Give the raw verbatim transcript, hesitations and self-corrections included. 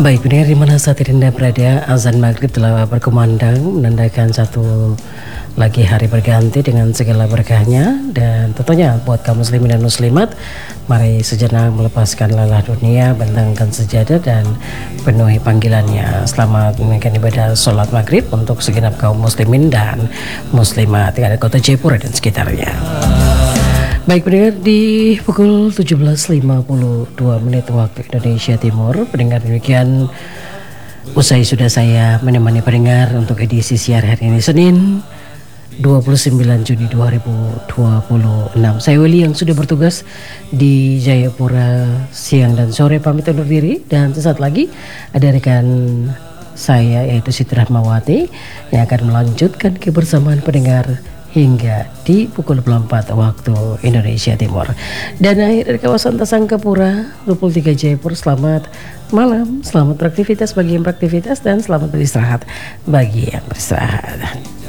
Baik, pendengar di mana saat ini Anda berada, azan maghrib telah berkumandang menandakan satu lagi hari berganti dengan segala berkahnya. Dan tentunya buat kaum muslimin dan muslimat, mari sejenak melepaskan lelah dunia, bentangkan sejadah dan penuhi panggilannya. Selamat menunaikan ibadah sholat maghrib untuk segenap kaum muslimin dan muslimat yang ada kota Jayapura dan sekitarnya. Baik pendengar, di pukul tujuh belas lima puluh dua menit waktu Indonesia Timur, pendengar demikian usai sudah saya menemani pendengar untuk edisi siar hari ini Senin dua puluh sembilan Juni dua ribu dua puluh enam. Saya Willy yang sudah bertugas di Jayapura siang dan sore pamit undur diri, dan sesaat lagi ada rekan saya yaitu Siti Rahmawati yang akan melanjutkan kebersamaan pendengar hingga di pukul dua puluh empat waktu Indonesia Timur. Dan akhir dari kawasan Tasangkapura dua puluh tiga Jayapura, selamat malam, selamat beraktivitas bagi yang beraktivitas dan selamat beristirahat bagi yang beristirahat.